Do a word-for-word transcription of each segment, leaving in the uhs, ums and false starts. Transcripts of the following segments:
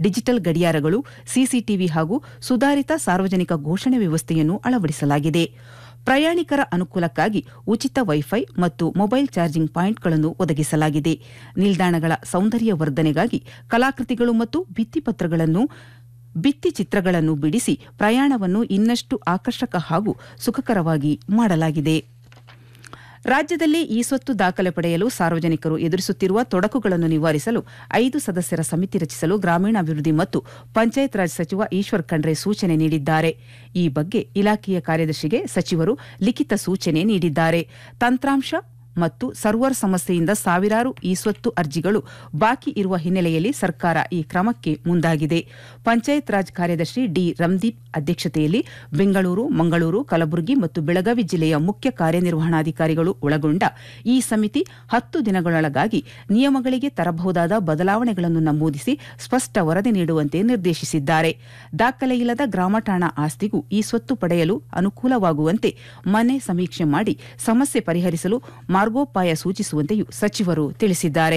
Digital ಗಡಿಯಾರಗಳು, CCTV ಹಾಗೂ ಸುಧಾರಿತ ಸಾರ್ವಜನಿಕ ಘೋಷಣೆ ವ್ಯವಸ್ಥೆಯನ್ನು ಅಳವಡಿಸಲಾಗಿದೆ. ಪ್ರಯಾಣಿಕರ ಅನುಕೂಲಕ್ಕಾಗಿ ಉಚಿತ ವೈಫೈ ಮತ್ತು ಮೊಬೈಲ್ ಚಾರ್ಜಿಂಗ್ ಪಾಯಿಂಟ್ಗಳನ್ನು ಒದಗಿಸಲಾಗಿದೆ. ನಿಲ್ದಾಣಗಳ ಸೌಂದರ್ಯ ವರ್ಧನೆಗಾಗಿ ಕಲಾಕೃತಿಗಳು ಮತ್ತು ಭಿತ್ತಿಪತ್ರಗಳನ್ನು ಭಿತ್ತಿಚಿತ್ರಗಳನ್ನು ಬಿಡಿಸಿ ಪ್ರಯಾಣವನ್ನು ಇನ್ನಷ್ಟು ಆಕರ್ಷಕ ಹಾಗೂ ಸುಖಕರವಾಗಿ ಮಾಡಲಾಗಿದೆ. ರಾಜ್ಯದಲ್ಲಿ ಇ ಸ್ವತ್ತು ದಾಖಲೆ ಪಡೆಯಲು ಸಾರ್ವಜನಿಕರು ಎದುರಿಸುತ್ತಿರುವ ತೊಡಕುಗಳನ್ನು ನಿವಾರಿಸಲು ಐದು ಸದಸ್ಯರ ಸಮಿತಿ ರಚಿಸಲು ಗ್ರಾಮೀಣಾಭಿವೃದ್ಧಿ ಮತ್ತು ಪಂಚಾಯತ್ ರಾಜ್ ಸಚಿವ ಈಶ್ವರ್ ಖಂಡ್ರೆ ಸೂಚನೆ ನೀಡಿದ್ದಾರೆ. ಈ ಬಗ್ಗೆ ಇಲಾಖೆಯ ಕಾರ್ಯದರ್ಶಿಗೆ ಸಚಿವರು ಲಿಖಿತ ಸೂಚನೆ ನೀಡಿದ್ದಾರೆ. ತಂತ್ರಾಂಶ ಮತ್ತು ಸರ್ವರ್ ಸಮಸ್ಯೆಯಿಂದ ಸಾವಿರಾರು ಇ ಸ್ವತ್ತು ಅರ್ಜಿಗಳು ಬಾಕಿ ಇರುವ ಹಿನ್ನೆಲೆಯಲ್ಲಿ ಸರ್ಕಾರ ಈ ಕ್ರಮಕ್ಕೆ ಮುಂದಾಗಿದೆ. ಪಂಚಾಯತ್ ರಾಜ್ ಕಾರ್ಯದರ್ಶಿ ಡಿ ರಂದೀಪ್ ಅಧ್ಯಕ್ಷತೆಯಲ್ಲಿ ಬೆಂಗಳೂರು, ಮಂಗಳೂರು, ಕಲಬುರಗಿ ಮತ್ತು ಬೆಳಗಾವಿ ಜಿಲ್ಲೆಯ ಮುಖ್ಯ ಕಾರ್ಯನಿರ್ವಹಣಾಧಿಕಾರಿಗಳು ಒಳಗೊಂಡ ಈ ಸಮಿತಿ ಹತ್ತು ದಿನಗಳೊಳಗಾಗಿ ನಿಯಮಗಳಿಗೆ ತರಬಹುದಾದ ಬದಲಾವಣೆಗಳನ್ನು ನಮೂದಿಸಿ ಸ್ಪಷ್ಟ ವರದಿ ನೀಡುವಂತೆ ನಿರ್ದೇಶಿಸಿದ್ದಾರೆ. ದಾಖಲೆಯಿಲ್ಲದ ಗ್ರಾಮ ಠಾಣಾ ಆಸ್ತಿಗೂ ಈ ಸ್ವತ್ತು ಪಡೆಯಲು ಅನುಕೂಲವಾಗುವಂತೆ ಮನೆ ಸಮೀಕ್ಷೆ ಮಾಡಿ ಸಮಸ್ಯೆ ಪರಿಹರಿಸಲು ಮಾರ್ಗೋಪಾಯ ಸೂಚಿಸುವಂತೆಯೂ ಸಚಿವರು ತಿಳಿಸಿದ್ದಾರೆ.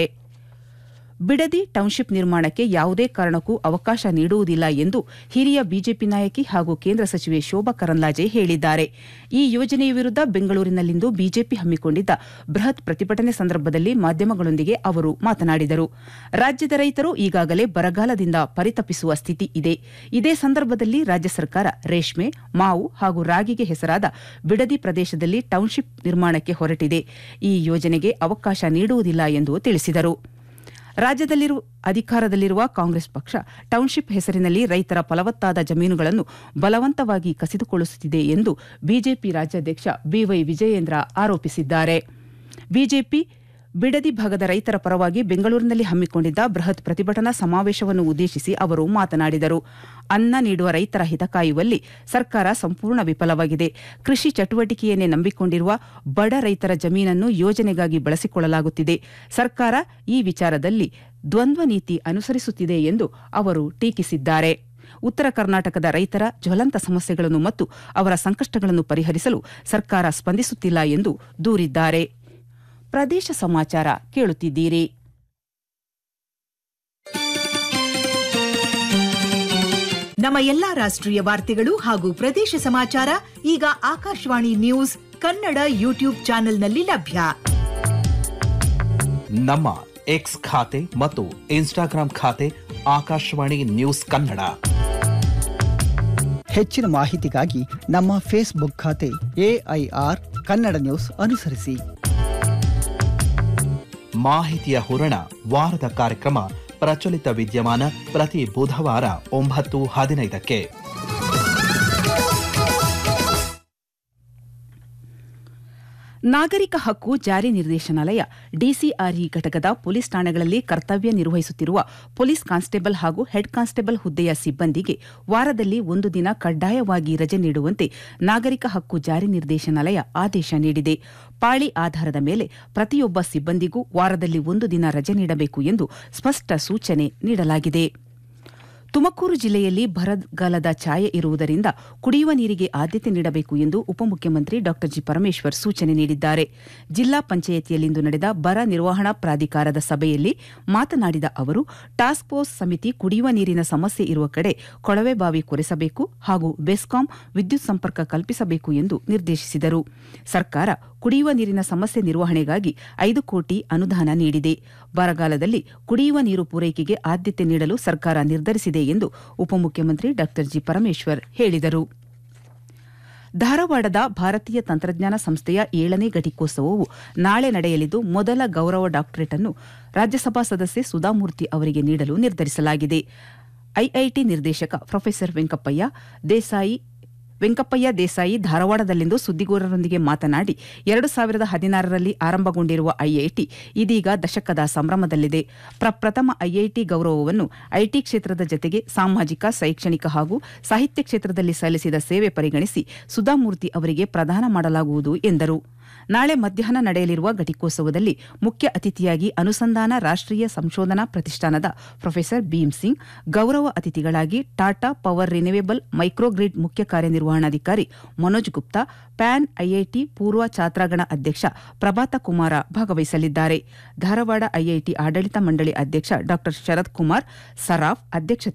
ಬಿಡದಿ ಟೌನ್ಶಿಪ್ ನಿರ್ಮಾಣಕ್ಕೆ ಯಾವುದೇ ಕಾರಣಕ್ಕೂ ಅವಕಾಶ ನೀಡುವುದಿಲ್ಲ ಎಂದು ಹಿರಿಯ ಬಿಜೆಪಿ ನಾಯಕಿ ಹಾಗೂ ಕೇಂದ್ರ ಸಚಿವೆ ಶೋಭಾ ಕರಂದ್ಲಾಜೆ ಹೇಳಿದ್ದಾರೆ. ಈ ಯೋಜನೆಯ ವಿರುದ್ಧ ಬೆಂಗಳೂರಿನಲ್ಲಿಂದು ಬಿಜೆಪಿ ಹಮ್ಮಿಕೊಂಡಿದ್ದ ಬೃಹತ್ ಪ್ರತಿಭಟನೆ ಸಂದರ್ಭದಲ್ಲಿ ಮಾಧ್ಯಮಗಳೊಂದಿಗೆ ಅವರು ಮಾತನಾಡಿದರು. ರಾಜ್ಯದ ರೈತರು ಈಗಾಗಲೇ ಬರಗಾಲದಿಂದ ಪರಿತಪಿಸುವ ಸ್ಥಿತಿ ಇದೆ. ಇದೇ ಸಂದರ್ಭದಲ್ಲಿ ರಾಜ್ಯ ಸರ್ಕಾರ ರೇಷ್ಮೆ, ಮಾವು ಹಾಗೂ ರಾಗಿಗೆ ಹೆಸರಾದ ಬಿಡದಿ ಪ್ರದೇಶದಲ್ಲಿ ಟೌನ್ಶಿಪ್ ನಿರ್ಮಾಣಕ್ಕೆ ಹೊರಟಿದೆ. ಈ ಯೋಜನೆಗೆ ಅವಕಾಶ ನೀಡುವುದಿಲ್ಲ ಎಂದು ತಿಳಿಸಿದರು. ರಾಜ್ಯದಲ್ಲಿರುವ ಅಧಿಕಾರದಲ್ಲಿರುವ ಕಾಂಗ್ರೆಸ್ ಪಕ್ಷ ಟೌನ್ಶಿಪ್ ಹೆಸರಿನಲ್ಲಿ ರೈತರ ಫಲವತ್ತಾದ ಜಮೀನುಗಳನ್ನು ಬಲವಂತವಾಗಿ ಕಸಿದುಕೊಳ್ಳುತ್ತಿದೆ ಎಂದು ಬಿಜೆಪಿ ರಾಜ್ಯಾಧ್ಯಕ್ಷ ಬಿವೈ ವಿಜಯೇಂದ್ರ ಆರೋಪಿಸಿದ್ದಾರೆ. ಬಿಜೆಪಿ ಬಿಡದಿ ಭಾಗದ ರೈತರ ಪರವಾಗಿ ಬೆಂಗಳೂರಿನಲ್ಲಿ ಹಮ್ಮಿಕೊಂಡಿದ್ದ ಬೃಹತ್ ಪ್ರತಿಭಟನಾ ಸಮಾವೇಶವನ್ನು ಉದ್ದೇಶಿಸಿ ಅವರು ಮಾತನಾಡಿದರು. ಅನ್ನ ನೀಡುವ ರೈತರ ಹಿತ ಕಾಯುವಲ್ಲಿ ಸರ್ಕಾರ ಸಂಪೂರ್ಣ ವಿಫಲವಾಗಿದೆ. ಕೃಷಿ ಚಟುವಟಿಕೆಯನ್ನೇ ನಂಬಿಕೊಂಡಿರುವ ಬಡ ರೈತರ ಜಮೀನನ್ನು ಯೋಜನೆಗಾಗಿ ಬಳಸಿಕೊಳ್ಳಲಾಗುತ್ತಿದೆ. ಸರ್ಕಾರ ಈ ವಿಚಾರದಲ್ಲಿ ದ್ವಂದ್ವ ನೀತಿ ಅನುಸರಿಸುತ್ತಿದೆ ಎಂದು ಅವರು ಟೀಕಿಸಿದ್ದಾರೆ. ಉತ್ತರ ಕರ್ನಾಟಕದ ರೈತರ ಜ್ವಲಂತ ಸಮಸ್ಯೆಗಳನ್ನು ಮತ್ತು ಅವರ ಸಂಕಷ್ಟಗಳನ್ನು ಪರಿಹರಿಸಲು ಸರ್ಕಾರ ಸ್ಪಂದಿಸುತ್ತಿಲ್ಲ ಎಂದು ದೂರಿದ್ದಾರೆ. ಪ್ರದೇಶ ಸಮಾಚಾರ ಕೇಳುತ್ತಿದ್ದೀರಿ. ನಮ್ಮ ಎಲ್ಲಾ ರಾಷ್ಟ್ರೀಯ ವಾರ್ತೆಗಳು ಹಾಗೂ ಪ್ರದೇಶ ಸಮಾಚಾರ ಈಗ ಆಕಾಶವಾಣಿ ನ್ಯೂಸ್ ಕನ್ನಡ ಯೂಟ್ಯೂಬ್ ಚಾನೆಲ್ನಲ್ಲಿ ಲಭ್ಯ. ನಮ್ಮ ಎಕ್ಸ್ ಖಾತೆ ಮತ್ತು ಇನ್ಸ್ಟಾಗ್ರಾಂ ಖಾತೆ ಆಕಾಶವಾಣಿ ನ್ಯೂಸ್ ಕನ್ನಡ. ಹೆಚ್ಚಿನ ಮಾಹಿತಿಗಾಗಿ ನಮ್ಮ ಫೇಸ್ಬುಕ್ ಖಾತೆ ಎಐಆರ್ ಕನ್ನಡ ನ್ಯೂಸ್ ಅನುಸರಿಸಿ. ಮಾಹಿತಿಯ ಹೂರಣ ವಾರದ ಕಾರ್ಯಕ್ರಮ ಪ್ರಚಲಿತ ವಿದ್ಯಮಾನ ಪ್ರತಿ ಬುಧವಾರ ಒಂಬತ್ತು ಹದಿನೈದಕ್ಕೆ. ನಾಗರಿಕ ಹಕ್ಕು ಜಾರಿ ನಿರ್ದೇಶನಾಲಯ ಡಿಸಿಆರ್ಇ ಘಟಕದ ಪೊಲೀಸ್ ಠಾಣೆಗಳಲ್ಲಿ ಕರ್ತವ್ಯ ನಿರ್ವಹಿಸುತ್ತಿರುವ ಪೊಲೀಸ್ ಕಾನ್ಸ್ಟೇಬಲ್ ಹಾಗೂ ಹೆಡ್ ಕಾನ್ಸ್ಟೇಬಲ್ ಹುದ್ದೆಯ ಸಿಬ್ಬಂದಿಗೆ ವಾರದಲ್ಲಿ ಒಂದು ದಿನ ಕಡ್ಡಾಯವಾಗಿ ರಜೆ ನೀಡುವಂತೆ ನಾಗರಿಕ ಹಕ್ಕು ಜಾರಿ ನಿರ್ದೇಶನಾಲಯ ಆದೇಶ ನೀಡಿದೆ. ಪಾಳಿ ಆಧಾರದ ಮೇಲೆ ಪ್ರತಿಯೊಬ್ಬ ಸಿಬ್ಬಂದಿಗೂ ವಾರದಲ್ಲಿ ಒಂದು ದಿನ ರಜೆ ನೀಡಬೇಕು ಎಂದು ಸ್ಪಷ್ಟ ಸೂಚನೆ ನೀಡಲಾಗಿದೆ. ತುಮಕೂರು ಜಿಲ್ಲೆಯಲ್ಲಿ ಬರಗಾಲದ ಛಾಯೆ ಇರುವುದರಿಂದ ಕುಡಿಯುವ ನೀರಿಗೆ ಆದ್ಯತೆ ನೀಡಬೇಕು ಎಂದು ಉಪಮುಖ್ಯಮಂತ್ರಿ ಡಾ ಜಿ ಪರಮೇಶ್ವರ್ ಸೂಚನೆ ನೀಡಿದ್ದಾರೆ. ಜಿಲ್ಲಾ ಪಂಚಾಯಿತಿಯಲ್ಲಿಂದು ನಡೆದ ಬರ ನಿರ್ವಹಣಾ ಪ್ರಾಧಿಕಾರದ ಸಭೆಯಲ್ಲಿ ಮಾತನಾಡಿದ ಅವರು, ಟಾಸ್ಕ್ ಫೋರ್ಸ್ ಸಮಿತಿ ಕುಡಿಯುವ ನೀರಿನ ಸಮಸ್ಯೆ ಇರುವ ಕಡೆ ಕೊಳವೆ ಬಾವಿ ಕೊರೆಸಬೇಕು ಹಾಗೂ ಬೆಸ್ಕಾಂ ವಿದ್ಯುತ್ ಸಂಪರ್ಕ ಕಲ್ಪಿಸಬೇಕು ಎಂದು ನಿರ್ದೇಶಿಸಿದರು. ಸರ್ಕಾರ ಕುಡಿಯುವ ನೀರಿನ ಸಮಸ್ಯೆ ನಿರ್ವಹಣೆಗಾಗಿ ಐದು ಕೋಟಿ ಅನುದಾನ ನೀಡಿದೆ. ಬರಗಾಲದಲ್ಲಿ ಕುಡಿಯುವ ನೀರು ಪೂರೈಕೆಗೆ ಆದ್ಯತೆ ನೀಡಲು ಸರ್ಕಾರ ನಿರ್ಧರಿಸಿದೆ ಎಂದು ಉಪಮುಖ್ಯಮಂತ್ರಿ ಡಾ ಜಿ ಪರಮೇಶ್ವರ್ ಹೇಳಿದರು. ಧಾರವಾಡದ ಭಾರತೀಯ ತಂತ್ರಜ್ಞಾನ ಸಂಸ್ಥೆಯ ಏಳನೇ ಘಟಿಕೋತ್ಸವವು ನಾಳೆ ನಡೆಯಲಿದ್ದು, ಮೊದಲ ಗೌರವ ಡಾಕ್ಟರೇಟ್ ಅನ್ನು ರಾಜ್ಯಸಭಾ ಸದಸ್ಯೆ ಸುಧಾಮೂರ್ತಿ ಅವರಿಗೆ ನೀಡಲು ನಿರ್ಧರಿಸಲಾಗಿದೆ. ಐಐಟಿ ನಿರ್ದೇಶಕ ಪ್ರೊಫೆಸರ್ ವೆಂಕಪ್ಪಯ್ಯ ದೇಸಾಯಿ ವೆಂಕಪ್ಪಯ್ಯ ದೇಸಾಯಿ ಧಾರವಾಡದಲ್ಲಿಂದು ಸುದ್ದಿಗಾರರೊಂದಿಗೆ ಮಾತನಾಡಿ, ಎರಡು ಸಾವಿರದ ಹದಿನಾರರಲ್ಲಿ ಆರಂಭಗೊಂಡಿರುವ ಐಐಟಿ ಇದೀಗ ದಶಕದ ಸಂಭ್ರಮದಲ್ಲಿದೆ. ಪ್ರಪ್ರಥಮ ಐಐಟಿ ಗೌರವವನ್ನು ಐಟಿ ಕ್ಷೇತ್ರದ ಜತೆಗೆ ಸಾಮಾಜಿಕ, ಶೈಕ್ಷಣಿಕ ಹಾಗೂ ಸಾಹಿತ್ಯ ಕ್ಷೇತ್ರದಲ್ಲಿ ಸಲ್ಲಿಸಿದ ಸೇವೆ ಪರಿಗಣಿಸಿ ಸುಧಾಮೂರ್ತಿ ಅವರಿಗೆ ಪ್ರದಾನ ಮಾಡಲಾಗುವುದು ಎಂದರು. ನಾಳೆ ಮಧ್ಯಾಹ್ನ ನಡೆಯಲಿರುವ ಘಟಿಕೋತ್ಸವದಲ್ಲಿ ಮುಖ್ಯ ಅತಿಥಿಯಾಗಿ ಅನುಸಂಧಾನ ರಾಷ್ಟ್ರೀಯ ಸಂಶೋಧನಾ ಪ್ರತಿಷ್ಠಾನದ ಪ್ರೊಫೆಸರ್ ಭೀಮ್ ಸಿಂಗ್, ಗೌರವ ಅತಿಥಿಗಳಾಗಿ ಟಾಟಾ ಪವರ್ ರಿನ್ಯೂವೇಬಲ್ ಮೈಕ್ರೋಗ್ರಿಡ್ ಮುಖ್ಯ ಕಾರ್ಯನಿರ್ವಹಣಾಧಿಕಾರಿ ಮನೋಜ್ ಗುಪ್ತಾ, ಪ್ಯಾನ್ ಐಐಟಿ ಪೂರ್ವ ಛಾತ್ರಾಗಣ ಅಧ್ಯಕ್ಷ ಪ್ರಭಾತ ಕುಮಾರ ಭಾಗವಹಿಸಲಿದ್ದಾರೆ. ಧಾರವಾಡ ಐಐಟಿ ಆಡಳಿತ ಮಂಡಳಿ ಅಧ್ಯಕ್ಷ ಡಾ ಶರತ್ ಕುಮಾರ್ ಸರಾಫ್ ಅಧ್ಯಕ್ಷತೆ